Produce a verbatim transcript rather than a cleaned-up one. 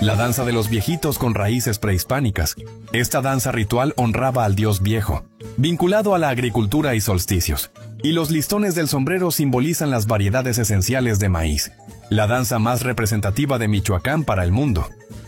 La danza de los viejitos con raíces prehispánicas. Esta danza ritual honraba al dios viejo, vinculado a la agricultura y solsticios. Y los listones del sombrero simbolizan las variedades esenciales de maíz. La danza más representativa de Michoacán para el mundo.